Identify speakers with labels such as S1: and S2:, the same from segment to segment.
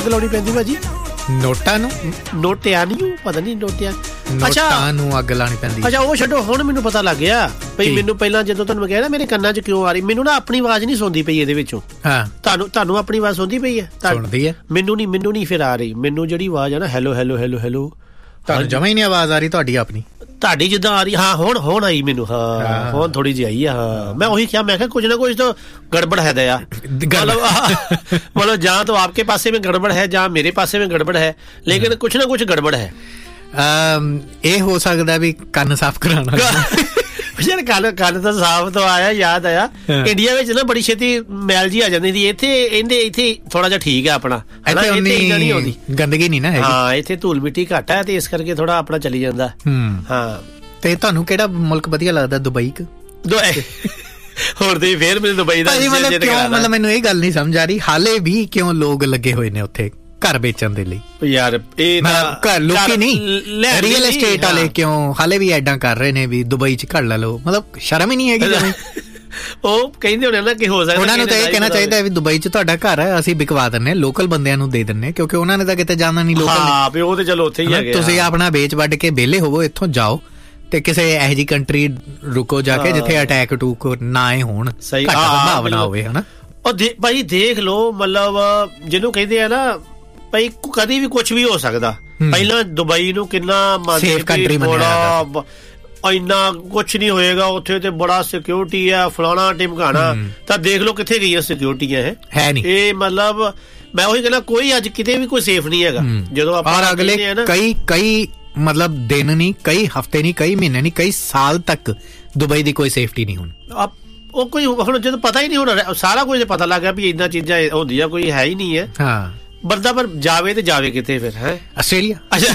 S1: ਲਾਉਣੀ ਪੈਂਦੀ ਭਾਜੀ
S2: ਨੋਟਾਂ ਨੂੰ,
S1: ਨੋਟਿਆਂ ਨਹੀਂ, ਪਤਾ ਨਹੀਂ ਨੋਟਿਆਂ
S2: ਨੋਟਾਂ ਨੂੰ ਅੱਗ ਲਾਉਣੀ ਪੈਂਦੀ।
S1: ਅੱਛਾ ਉਹ ਛੱਡੋ, ਹੁਣ ਮੈਨੂੰ ਪਤਾ ਲੱਗ ਗਿਆ ਬਈ ਮੈਨੂੰ ਪਹਿਲਾਂ ਜਦੋਂ ਤੁਹਾਨੂੰ ਮੈਂ ਕਿਹਾ ਨਾ ਮੇਰੇ ਕੰਨਾਂ 'ਚ ਕਿਉਂ ਆ ਰਹੀ, ਮੈਨੂੰ ਨਾ ਆਪਣੀ ਆਵਾਜ਼ ਨਹੀਂ ਸੁਣਦੀ ਪਈ ਇਹਦੇ ਵਿੱਚੋਂ।
S2: ਹਾਂ
S1: ਤੁਹਾਨੂੰ ਆਪਣੀ ਆਵਾਜ਼ ਸੁਣਦੀ ਪਈ ਹੈ?
S2: ਸੁਣਦੀ ਹੈ। ਮੈਨੂੰ
S1: ਨਹੀਂ ਫਿਰ ਆ ਰਹੀ। ਮੈਨੂੰ ਜਿਹੜੀ ਆਵਾਜ਼ ਆ ਨਾ ਹੈਲੋ ਹੈਲੋ ਹੈਲੋ ਹੈਲੋ,
S2: ਤੁਹਾਨੂੰ ਜਮਾਂ ਹੀ ਨਹੀਂ ਆਵਾਜ਼ ਆ ਰਹੀ ਤੁਹਾਡੀ ਆਪਣੀ?
S1: ਤੁਹਾਡੀ ਜਿੱਦਾਂ ਆ ਰਹੀ, ਹਾਂ ਹੁਣ ਆਈ ਮੈਨੂੰ। ਹਾਂ ਹੁਣ ਥੋੜੀ ਜਿਹੀ ਆਈ ਆ। ਹਾਂ ਮੈਂ ਉਹੀ ਕਿਹਾ, ਮੈਂ ਕਿਹਾ ਕੁਝ ना कुछ तो गड़बड़ है दया, मतलब जहाँ तो आपके पासे में गड़बड़ है, जहाँ मेरे पासे में गड़बड़ है, लेकिन कुछ ना कुछ गड़बड़ है।
S2: ਇਹ ਹੋ ਸਕਦਾ ਵੀ ਕੰਨ ਸਾਫ਼ ਕਰਾਉਣਾ।
S1: ਯਾਰ ਕੰਨ ਤਾਂ ਸਾਫ਼ ਤੋਂ ਆਇਆ, ਯਾਦ ਆਇਆ ਇੰਡੀਆ ਵਿੱਚ ਨਾ ਬੜੀ ਛੇਤੀ ਮੈਲ ਜੀ ਆ ਜਾਂਦੀ ਸੀ। ਇੱਥੇ ਥੋੜਾ ਜਿਹਾ ਠੀਕ ਹੈ ਆਪਣਾ,
S2: ਇੱਥੇ ਨਹੀਂ ਆਉਂਦੀ, ਗੰਦਗੀ ਨਹੀਂ ਨਾ ਹੈਗੀ। ਹਾਂ
S1: ਇੱਥੇ ਧੂਲ ਮਿੱਟੀ ਘੱਟ ਹੈ ਤੇ ਇਸ ਕਰਕੇ ਥੋੜਾ ਆਪਣਾ ਚੱਲੀ ਜਾਂਦਾ। ਹਾਂ
S2: ਤੇ ਤੁਹਾਨੂੰ ਕਿਹੜਾ ਮੁਲਕ ਵਧੀਆ ਲੱਗਦਾ? ਦੁਬਈ
S1: ਹੋਰ ਤੇ ਫੇਰ ਮੈਨੂੰ ਦੁਬਈ ਦਾ
S2: ਮਤਲਬ ਮੈਨੂੰ ਇਹ ਗੱਲ ਨਹੀਂ ਸਮਝ ਆ ਰਹੀ, ਹਾਲੇ ਵੀ ਕਿਉਂ ਲੋਕ ਲੱਗੇ ਹੋਏ ਨੇ ਉੱਥੇ ਘਰ ਵੇਚਣ ਦੇ ਲਈ? ਯਾਰ ਇਹ ਲੋਕੀ ਨਹੀਂ, ਰੀਅਲ ਐਸਟੇਟ ਵਾਲੇ ਕਿਉਂ ਹਾਲੇ ਵੀ ਐਡਾਂ ਕਰ ਰਹੇ ਨੇ ਵੀ ਦੁਬਈ ਚ ਘਰ ਲੈ ਲਓ? ਮਤਲਬ ਸ਼ਰਮ ਹੀ ਨਹੀਂ ਹੈਗੀ।
S1: ਉਹ ਕਹਿੰਦੇ ਹੋਣੇ ਨਾ ਕਿ ਹੋ ਸਕਦਾ
S2: ਉਹਨਾਂ ਨੂੰ ਤਾਂ ਇਹ ਕਹਿਣਾ ਚਾਹੀਦਾ ਵੀ ਦੁਬਈ ਚ ਤੁਹਾਡਾ ਘਰ ਹੈ, ਅਸੀਂ ਵਿਕਵਾ ਦਿੰਨੇ, ਲੋਕਲ ਬੰਦਿਆਂ ਨੂੰ ਦੇ ਦਿੰਨੇ, ਕਿਉਂਕਿ ਉਹਨਾਂ ਨੇ ਤਾਂ ਕਿਤੇ ਜਾਣਾ ਨਹੀਂ। ਲੋਕਲ
S1: ਉਹ ਤੇ ਚਲੋ ਉੱਥੇ ਹੀ ਹੈਗੇ।
S2: ਤੁਸੀਂ ਆਪਣਾ ਵੇਚ ਵੱਢ ਕੇ ਵਿਹਲੇ ਹੋਵੋ, ਇੱਥੋਂ ਜਾਓ ਤੇ ਕਿਸੇ ਇਹੋ ਜਿਹੀ ਕੰਟਰੀ ਰੁਕੋ ਜਾ ਕੇ ਜਿੱਥੇ ਅਟੈਕ ਟੂਕ ਨਾ ਹੋਣ, ਘੱਟ ਸੰਭਾਵਨਾ ਹੋਵੇ। ਹਨਾ
S1: ਉਹ ਭਾਈ ਦੇਖ ਲਓ, ਮਤਲਬ ਜਿਹਨੂੰ ਕਹਿੰਦੇ ਆ ਨਾ ਭਾਈ ਕਦੀ ਵੀ ਕੁਛ ਵੀ ਹੋ ਸਕਦਾ। ਪਹਿਲਾਂ ਦੁਬਈ ਨੂੰ ਕਿੰਨਾ
S2: ਸੇਫ ਕੰਟਰੀ ਮੰਨਿਆ,
S1: ਇੰਨਾ ਕੁਛ ਨਹੀਂ ਹੋਏਗਾ ਉੱਥੇ, ਤੇ ਬੜਾ ਸਿਕਿਉਰਿਟੀ ਆ, ਫਲਾਣਾ ਟਿਮਕਾਣਾ। ਤਾਂ ਦੇਖ ਲਓ ਕਿੱਥੇ ਗਈ ਸਿਕਿਉਰਿਟੀ ਹੈ
S2: ਨਹੀਂ।
S1: ਇਹ ਮਤਲਬ ਮੈਂ ਉਹੀ ਕਹਿੰਦਾ, ਕੋਈ ਅੱਜ ਕਿਤੇ ਵੀ ਕੋਈ ਸੇਫ ਨਹੀਂ ਹੈਗਾ। ਜਦੋਂ ਆਪਾਂ
S2: ਅਗਲੇ ਕਈ ਮਤਲਬ ਦਿਨ ਨਹੀਂ, ਕਈ ਹਫ਼ਤੇ ਨਹੀਂ, ਕਈ ਮਹੀਨੇ ਨਹੀਂ, ਕਈ ਸਾਲ ਤੱਕ ਦੁਬਈ ਦੀ ਕੋਈ ਸੇਫਟੀ ਨਹੀਂ ਹੁਣ।
S1: ਉਹ ਕੋਈ ਹੁਣ ਜਦੋਂ ਪਤਾ ਹੀ ਨਹੀਂ ਹੁਣ ਸਾਰਾ ਕੁਝ ਪਤਾ ਲੱਗ ਗਿਆ ਵੀ ਇਦਾਂ ਚੀਜ਼ਾਂ ਹੁੰਦੀਆਂ, ਕੋਈ ਹੈ ਹੀ ਨਹੀਂ ਹੈ।
S2: ਹਾਂ
S1: ਬੰਦਾ ਪਰ ਜਾਵੇ ਤੇ ਜਾਵੇ ਕਿਤੇ ਫਿਰ? ਹੈ
S2: ਆਸਟ੍ਰੇਲੀਆ।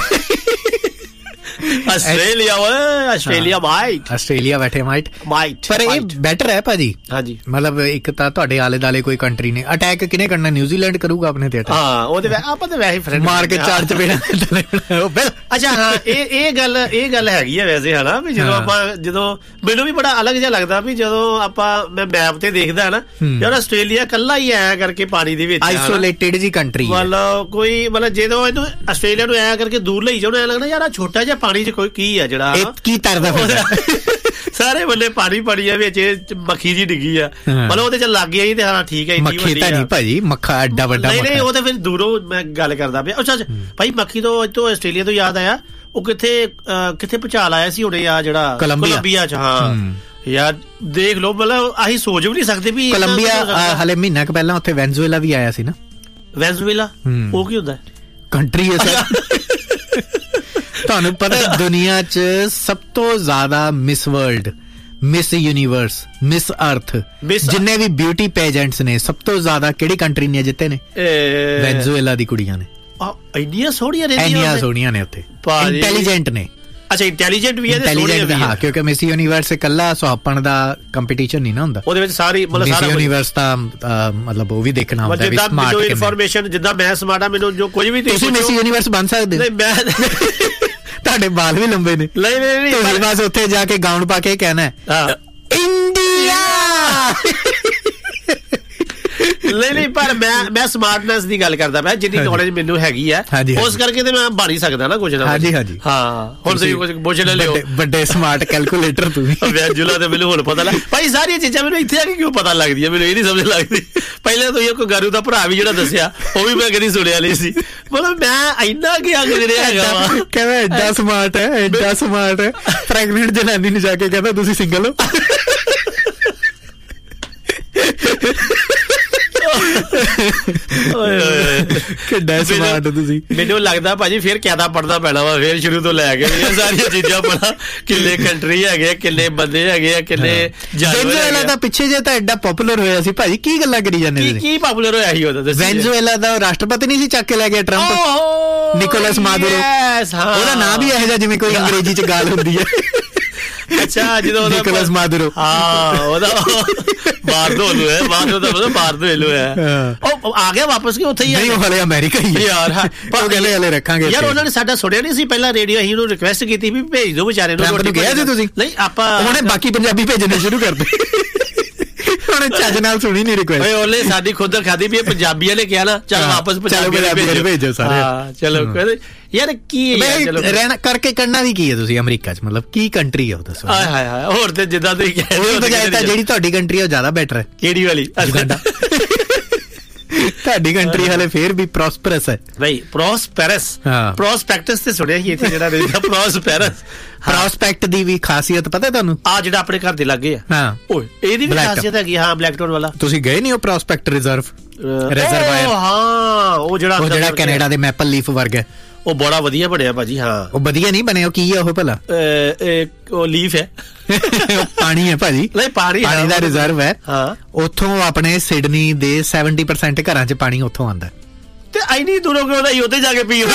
S1: ਆਸਟ੍ਰੇਲੀਆ
S2: ਬੈਠੇ ਮਾਈਟ, ਪਰ ਇਹ ਬੈਟਰ ਹੈ ਭਾਜੀ। ਹਾਂਜੀ ਮਤਲਬ ਇੱਕ ਤਾਂ ਤੁਹਾਡੇ ਆਲੇ ਦੁਆਲੇ ਕੋਈ ਕੰਟਰੀ ਨੇ ਅਟੈਕ ਕਿਹਨੇ ਕਰਨਾ? ਨਿਊਜ਼ੀਲੈਂਡ ਕਰੂਗਾ ਆਪਣੇ ਤੇ।
S1: ਹਾਂ ਉਹਦੇ ਆਪਾਂ ਤਾਂ ਵੈਸੇ ਫਰੈਂਡ
S2: ਮਾਰ ਕੇ ਚਾਰ ਚਪੇੜਾਂ।
S1: ਅੱਛਾ ਹਾਂ ਇਹ ਗੱਲ ਹੈਗੀ ਆ ਵੈਸੇ, ਹਨਾ ਵੀ ਜਦੋਂ ਮੈਨੂੰ ਵੀ ਬੜਾ ਅਲੱਗ ਜਿਹਾ ਲੱਗਦਾ ਵੀ ਜਦੋਂ ਮੈਂ ਮੈਪ ਤੇ ਦੇਖਦਾ ਨਾ ਯਾਰ ਆਸਟ੍ਰੇਲੀਆ ਕੱਲਾ ਹੀ ਆਇਆ ਕਰਕੇ ਪਾਣੀ ਦੇ ਵਿੱਚ,
S2: ਆਈਸੋਲੇਟਿਡ ਜੀ ਕੰਟਰੀ,
S1: ਮਤਲਬ ਜਦੋਂ ਇਹਨੂੰ ਆਸਟ੍ਰੇਲੀਆ ਨੂੰ ਆਇਆ ਕਰਕੇ ਦੂਰ ਲਈ ਜਾਣਾ, ਐਂ ਲੱਗਦਾ ਯਾਰ ਛੋਟਾ ਜਿਹਾ ਪਾਣੀ ਚ ਕੋਈ ਕੀ ਆ ਜਿਹੜਾ
S2: ਕੀ ਤਰਦਾ
S1: ਸਾਰੇ ਬੰਦੇ ਪਾਣੀ ਆ, ਵਿੱਚ ਮੱਖੀ ਜੀ ਡਿੱਗੀ ਆ, ਮਤਲਬ ਉਹਦੇ ਚ ਲੱਗ ਗਿਆ ਤੇ ਹਾਂ ਠੀਕ ਹੈ।
S2: ਮੱਖੀ ਤਾਂ ਨਹੀਂ ਭਾਜੀ, ਮੱਖਾ ਐਡਾ ਵੱਡਾ
S1: ਨਹੀਂ, ਉਹ ਤਾਂ ਫਿਰ ਦੂਰੋਂ ਮੈਂ ਗੱਲ ਕਰਦਾ ਪਿਆ। ਅੱਛਾ ਭਾਈ ਮੱਖੀ ਤੋਂ ਆਸਟ੍ਰੇਲੀਆ ਤੋਂ ਯਾਦ ਆਇਆ, ਉਹ ਕਿੱਥੇ ਭੁਚਾਲ ਆਇਆ ਸੀ ਉਹਦੇ ਆ ਜਿਹੜਾ ਕੋਲੰਬੀਆ ਚ। ਹਾਂ ਯਾਰ ਦੇਖ ਲਓ, ਮਤਲਬ ਅਸੀਂ ਸੋਚ ਵੀ ਨਹੀਂ ਸਕਦੇ ਵੀ
S2: ਕੋਲੰਬੀਆ ਹਲੇ ਮਹੀਨਾ ਕੁ ਪਹਿਲਾਂ ਉੱਥੇ ਵੈਨਜ਼ੂਏਲਾ ਵੀ ਆਇਆ ਸੀ ਨਾ।
S1: ਵੈਨਜ਼ੂਏਲਾ ਉਹ ਕੀ ਹੁੰਦਾ?
S2: ਕੰਟਰੀ ਹੈ ਸਰ। ਤੁਹਾਨੂੰ ਪਤਾ ਦੁਨੀਆ 'ਚ ਸਭ ਤੋਂ ਜ਼ਿਆਦਾ miss world, miss universe, miss ਅਰਥ, ਜਿੰਨੇ ਵੀ ਬਿਊਟੀ ਪੈਜੈਂਟਸ ਨੇ, ਸਭ ਤੋਂ ਜ਼ਿਆਦਾ ਕਿਹੜੀ ਕੰਟਰੀ ਨੇ ਜਿੱਤੇ ਨੇ? ਵੈਨਜ਼ੂਏਲਾ ਦੀ ਕੁੜੀਆਂ ਨੇ।
S1: ਇੰਨੀਆਂ ਸੋਹਣੀਆਂ
S2: ਨੇ ਉੱਥੇ, ਇੰਟੈਲੀਜੈਂਟ ਨੇ।
S1: ਅੱਛਾ ਇੰਟੈਲੀਜੈਂਟ ਵੀ ਹੈ।
S2: ਹਾਂ ਕਿਉਂਕਿ ਮਿਸ ਯੂਨੀਵਰਸ ਇਕੱਲਾ ਸੁਹਾਪਣ ਦਾ ਕੰਪੀਟੀਸ਼ਨ ਨਹੀਂ ਨਾ ਹੁੰਦਾ, ਉਹਦੇ ਵਿੱਚ ਸਾਰੀ ਮਿਸ ਯੂਨੀਵਰਸ ਦਾ ਮਤਲਬ ਉਹ ਵੀ ਦੇਖਣਾ ਹੁੰਦਾ ਵੀ ਸਮਾਰਟ
S1: ਇਨਫੋਰਮੇਸ਼ਨ। ਜਿੱਦਾਂ ਮੈਂ ਸਮਾਰਟ ਆ, ਮੈਨੂੰ ਜੋ ਕੁਝ ਵੀ
S2: ਤੁਸੀਂ ਮਿਸ ਯੂਨੀਵਰਸ ਬਣ ਸਕਦੇ ਹੋ। ਤੁਹਾਡੇ ਬਾਲ ਵੀ ਲੰਬੇ ਨੇ। ਨਹੀਂ ਬਸ ਉੱਥੇ ਜਾ ਕੇ ਗਾਊਨ ਪਾ ਕੇ ਕਹਿਣਾ ਇੰਡੀਆ।
S1: ਨਹੀਂ ਪਰ ਮੈਂ ਸਮਾਰਟਨੈਸ ਦੀ ਗੱਲ ਕਰਦਾ ਪਿਆ, ਜਿੰਨੀ ਨੌਲੇਜ ਮੈਨੂੰ ਹੈਗੀ ਆ ਉਸ ਕਰਕੇ ਤੇ ਮੈਂ ਬਣ ਹੀ ਸਕਦਾ ਨਾ ਕੁਝ ਨਾ।
S2: ਹਾਂਜੀ ਹਾਂ
S1: ਹੁਣ ਤੁਸੀਂ ਕੁਝ ਪੁੱਛ ਲਿਓ,
S2: ਵੱਡੇ ਸਮਾਰਟ ਕੈਲਕੂਲੇਟਰ ਤੁਸੀਂ।
S1: ਵੈਜੂਲਾ ਤੇ ਮੈਨੂੰ ਹੁਣ ਪਤਾ ਲੱਗ ਭਾਈ, ਸਾਰੀਆਂ ਚੀਜ਼ਾਂ ਮੈਨੂੰ ਇੱਥੇ ਆ ਕੇ ਕਿਉਂ ਪਤਾ ਲੱਗਦੀਆਂ, ਮੈਨੂੰ ਇਹ ਨਹੀਂ ਸਮਝ ਲੱਗਦੀ। ਪਹਿਲਾਂ ਤੋਂ ਕੋਈ ਗਾਰੂ ਦਾ ਭਰਾ ਵੀ ਜਿਹੜਾ ਦੱਸਿਆ ਉਹ ਵੀ ਮੈਂ ਕਦੀ ਸੁਣਿਆ ਨਹੀਂ ਸੀ। ਮਤਲਬ ਮੈਂ ਇੰਨਾ ਕੀ ਗੁਜ਼ਰਿਆ ਹੈਗਾ,
S2: ਕਹਿੰਦਾ ਐਡਾ ਸਮਾਰਟ ਹੈ, ਐਡਾ ਸਮਾਰਟ ਹੈ। ਪ੍ਰੈਗਨੈਂਟ ਜਨਾਨੀ ਨੂੰ ਜਾ ਕੇ ਕਹਿੰਦਾ ਤੁਸੀਂ ਸਿੰਗਲ ਹੋ। ਕਿੱਡਾ ਸਮਾਰਟ ਤੁਸੀਂ। ਮੈਨੂੰ ਲੱਗਦਾ ਭਾਜੀ ਫਿਰ ਕਿਆਦਾ ਪੜਨਾ ਪੈਣਾ ਵਾ, ਫਿਰ ਸ਼ੁਰੂ ਤੋਂ ਲੈ ਕੇ ਸਾਰੀਆਂ ਚੀਜ਼ਾਂ ਪੜਾ, ਕਿੰਨੇ ਕੰਟਰੀ ਹੈਗੇ, ਕਿੰਨੇ ਬੰਦੇ ਹੈਗੇ ਆ, ਕਿੰਨੇ ਵੈਨਜ਼ੂਏਲਾ ਦਾ ਪਿੱਛੇ ਜੇ ਤਾਂ ਐਡਾ ਪਪੂਲਰ ਹੋਇਆ ਸੀ ਭਾਜੀ, ਕੀ ਗੱਲਾਂ ਕਰੀ ਜਾਂਦੇ? ਕੀ ਪਪੂਲਰ ਹੋਇਆ ਸੀ ਉਹਦਾ? ਵੈਨਜ਼ੂਏਲਾ ਦਾ ਰਾਸ਼ਟਰਪਤੀ ਨਹੀਂ ਸੀ ਚੱਕ ਕੇ ਲੈ ਗਿਆ ਟਰੰਪ, ਨਿਕੋਲਸ ਮਾਦੁਰੋ। ਉਹਦਾ ਨਾਂ ਵੀ ਇਹੋ ਜਿਹਾ ਜਿਵੇਂ ਕੋਈ ਅੰਗਰੇਜ਼ੀ ਚ ਗਾਲ ਹੁੰਦੀ ਹੈ। ਅੱਛਾ ਜਦੋਂ ਨਿਕੋਲਸ ਮਾਦੁਰੋ, ਹਾਂ ਉਹਦਾ ਬਾਰਦੋਲੂ ਹੈ, ਬਾਰਦੋ ਦਾ ਮਤਲਬ ਬਾਰਦੋਲੂ ਹੈ। ਉਹ ਆ ਗਿਆ ਵਾਪਸ ਕਿ ਉੱਥੇ ਹੀ? ਨਹੀਂ, ਉਹ ਹਲੇ ਅਮਰੀਕਾ ਹੀ ਯਾਰ। ਪਰ ਕਹਿੰਦੇ ਹਲੇ ਰੱਖਾਂਗੇ ਯਾਰ। ਉਹਨਾਂ ਨੇ ਸਾਡਾ ਸੁਣਿਆ ਨਹੀਂ ਸੀ ਪਹਿਲਾਂ ਰੇਡੀਓ, ਅਸੀਂ ਉਹਨੂੰ ਰਿਕੁਐਸਟ ਕੀਤੀ ਵੀ ਭੇਜ ਦਿਓ ਵਿਚਾਰੇ ਨੂੰ। ਕਿਹਾ ਸੀ ਤੁਸੀਂ? ਨਹੀਂ ਆਪਾਂ ਉਹਨੇ ਬਾਕੀ ਪੰਜਾਬੀ ਭੇਜਣੇ ਸ਼ੁਰੂ ਕਰ ਦਿੱਤੇ। ਹੁਣ ਚੱਜ ਨਾਲ ਸੁਣੀ ਨਹੀਂ ਰਿਕੁਐਸਟ
S1: ਉਹਨੇ ਸਾਡੀ ਖੁਦ ਖਾਦੀ ਵੀ ਪੰਜਾਬੀਆਂ ਨੇ ਕਿਹਾ ਨਾ ਚੱਲ ਵਾਪਸ ਪੰਜਾਬੀ
S2: ਭੇਜੋ ਸਾਰੇ
S1: ਚਲੋ ਯਾਰ ਕੀ
S2: ਰਹਿਣਾ ਕਰਕੇ ਕਰਨਾ ਵੀ ਕੀ ਹੈ ਤੁਸੀਂ ਅਮਰੀਕਾ 'ਚ ਮਤਲਬ ਕੀ ਕੰਟਰੀ ਆ ਉਹ ਦੱਸੋ
S1: ਹਾਏ ਹੋਰ ਤੇ ਜਿੱਦਾਂ ਤੁਸੀਂ
S2: ਕਹਿੰਦੇ ਜਿਹੜੀ ਤੁਹਾਡੀ ਕੰਟਰੀ ਉਹ ਜ਼ਿਆਦਾ ਬੈਟਰ ਹੈ
S1: ਕਿਹੜੀ ਵਾਲੀ
S2: ਤੁਹਾਡੀ ਕੰਟਰੀ ਹਾਲੇ ਫੇਰ ਵੀ ਪ੍ਰੋਸਪਰਸ ਹੈ
S1: ਬਈ ਪ੍ਰੋਸਪੈਕਟਸ ਤੇ ਸੁਣਿਆ ਸੀ ਇੱਥੇ ਜਿਹੜਾ ਰਹਿੰਦਾ
S2: ਪ੍ਰੋਸਪੈਕਟ ਦੀ ਵੀ ਖਾਸੀਅਤ ਪਤਾ ਤੁਹਾਨੂੰ ਆ
S1: ਜਿਹੜਾ ਆਪਣੇ ਘਰ ਦੇ ਲਾਗੇ ਆ
S2: ਹਾਂ
S1: ਓਏ ਇਹਦੀ ਵੀ ਖਾਸੀਅਤ ਹੈਗੀ ਹਾਂ ਬਲੈਕਟੋਨ ਵਾਲਾ
S2: ਤੁਸੀਂ ਗਏ ਨਹੀਂ ਉਹ ਪ੍ਰੋਸਪੈਕਟ ਰਿਜ਼ਰਵਾਇਰ
S1: ਹਾਂ ਉਹ ਜਿਹੜਾ
S2: ਕੈਨੇਡਾ ਦੇ ਮੈਪਲ ਲੀਫ ਵਰਗਾ
S1: ਉਹ ਬੜਾ ਵਧੀਆ ਬਣਿਆ ਭਾਜੀ ਹਾਂ
S2: ਉਹ ਵਧੀਆ ਨਹੀਂ ਬਣਿਆ ਉਹ ਕੀ ਆ ਉਹ ਭਲਾ
S1: ਉਹ ਲੀਫ ਹੈ
S2: ਪਾਣੀ ਹੈ ਭਾਜੀ
S1: ਨਹੀਂ ਪਾਣੀ
S2: ਦਾ ਰਿਜ਼ਰਵ ਹੈ
S1: ਹਾਂ
S2: ਉੱਥੋਂ ਆਪਣੇ ਸਿਡਨੀ ਦੇ 70% ਘਰਾਂ 'ਚ ਪਾਣੀ ਉੱਥੋਂ ਆਉਂਦਾ
S1: ਤੇ ਇੰਨੀ ਦੂਰੋਂ ਕਿਉਂ ਨਹੀਂ ਉੱਥੇ ਜਾ ਕੇ ਪੀਓ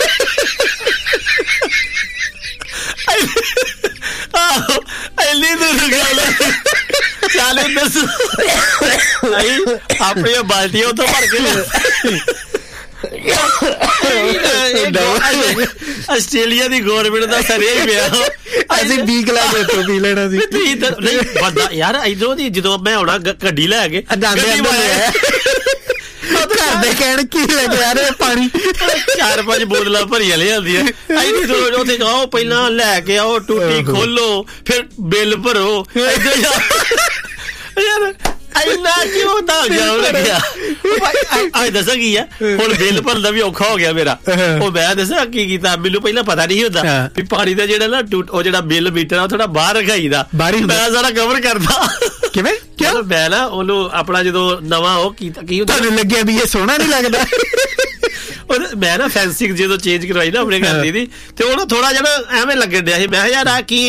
S1: ਇੰਨੀ ਦੂਰੋਂ ਕਿਉਂ ਚਾਲੇ ਦੱਸ ਆਪਣੀਆਂ ਬਾਲਟੀਆਂ ਉੱਥੋਂ ਭਰ ਕੇ ਆਸਟ੍ਰੇਲੀਆ ਦੀ ਗੌਰਮੈਂਟ ਦਾ ਸਰਿਆ ਹੀ ਪਿਆ
S2: ਅਸੀਂ 20 ਗਲਾਸ ਉੱਥੋਂ ਪੀ ਲੈਣਾ ਸੀ
S1: ਨਹੀਂ ਬੰਦਾ ਯਾਰ ਇਧਰੋਂ ਦੀ ਜਦੋਂ ਮੈਂ ਆਉਣਾ ਗੱਡੀ ਲੈ ਕੇ
S2: ਘਰ ਦੇ ਕਹਿਣ ਕੀ ਲੈ ਕੇ ਆ ਰਹੇ ਪਾਣੀ
S1: 4-5 ਬੋਤਲਾਂ ਭਰੀਆਂ ਲਿਆਂਦੀਆਂ ਐਨੀ ਦੂਰ ਉੱਥੇ ਜਾਓ ਪਹਿਲਾਂ ਲੈ ਕੇ ਆਓ ਟੂਟੀ ਖੋਲੋ ਫਿਰ ਬਿੱਲ ਭਰੋ ਯਾਰ ਇੰਨਾ ਕਿਉਂ ਤਾਂ ਜਾਉ ਲੱਗਿਆ ਆਏ ਦੱਸਾਂ ਕੀ ਆ ਹੁਣ ਬਿੱਲ ਭਰਦਾ ਵੀ ਔਖਾ ਹੋ ਗਿਆ ਮੇਰਾ ਉਹ ਮੈਂ ਦੱਸਾਂ ਕੀ ਕੀਤਾ ਮੈਨੂੰ ਪਹਿਲਾਂ ਪਤਾ ਨਹੀਂ ਹੁੰਦਾ ਵੀ ਪਾਣੀ ਦਾ ਜਿਹੜਾ ਨਾ ਉਹ ਜਿਹੜਾ ਬਿੱਲ ਮੀਟਰ ਆ ਥੋੜਾ ਬਾਹਰ ਰਖਾਈਦਾ ਮੈਂ ਸਾਰਾ ਕਵਰ ਕਰਦਾ
S2: ਕਿਵੇਂ ਕਿਉਂ
S1: ਮੈਂ ਨਾ ਉਹਨੂੰ ਆਪਣਾ ਜਦੋਂ ਨਵਾਂ ਉਹ ਕੀ ਹੁੰਦਾ
S2: ਤੁਹਾਨੂੰ ਲੱਗਿਆ ਵੀ ਇਹ ਸੋਹਣਾ ਨਹੀਂ ਲੱਗਦਾ
S1: ਮੈਂ ਨਾ ਫੈਂਸਿੰਗ ਜਦੋਂ ਚੇਂਜ ਕਰਵਾਈ ਨਾ ਆਪਣੇ ਘਰ ਦੀ ਤੇ ਉਹ ਨਾ ਥੋੜਾ ਜਿਹਾ ਐਵੇਂ ਲੱਗਣ ਡਿਆ ਸੀ ਮੈਂ ਕਿਹਾ ਯਾਰ ਆ ਕੀ